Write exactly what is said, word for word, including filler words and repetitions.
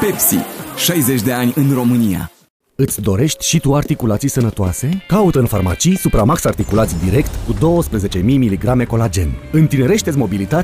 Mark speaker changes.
Speaker 1: Pepsi. șaizeci de ani în România.
Speaker 2: Îți dorești și tu articulații sănătoase? Caută în farmacii Supramax Articulați Direct cu douăsprezece mii de miligrame colagen. Întinerește-ți mobilitatea